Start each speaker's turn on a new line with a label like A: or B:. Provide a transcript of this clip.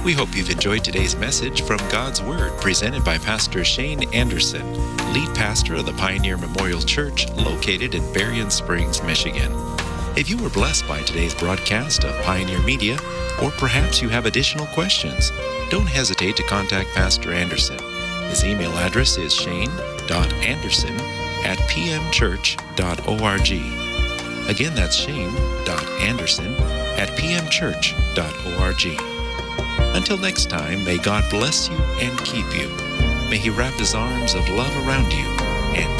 A: We hope you've enjoyed today's message from God's Word presented by Pastor Shane Anderson, lead pastor of the Pioneer Memorial Church located in Berrien Springs, Michigan. If you were blessed by today's broadcast of Pioneer Media, or perhaps you have additional questions, don't hesitate to contact Pastor Anderson. His email address is shane.anderson@pmchurch.org. Again, that's shane.anderson@pmchurch.org. Until next time, may God bless you and keep you. May He wrap His arms of love around you and